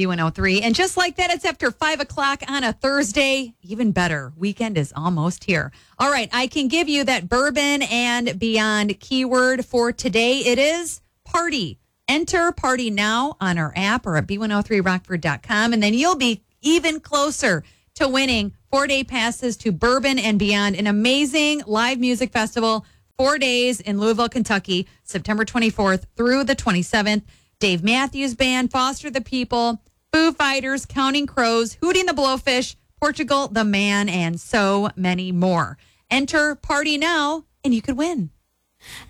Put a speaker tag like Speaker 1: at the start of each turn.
Speaker 1: B103. And just like that, it's after 5 o'clock on a Thursday. Even better, weekend is almost here. All right, I can give you that bourbon and beyond keyword for today. It is party. Enter party now on our app or at b103rockford.com, and then you'll be even closer to winning 4-day passes to Bourbon and Beyond, an amazing live music festival, 4 days in Louisville, Kentucky, September 24th through the 27th. Dave Matthews Band, Foster the People, Foo Fighters, Counting Crows, Hooting the Blowfish, Portugal the Man, and so many more. Enter party now, and you could win.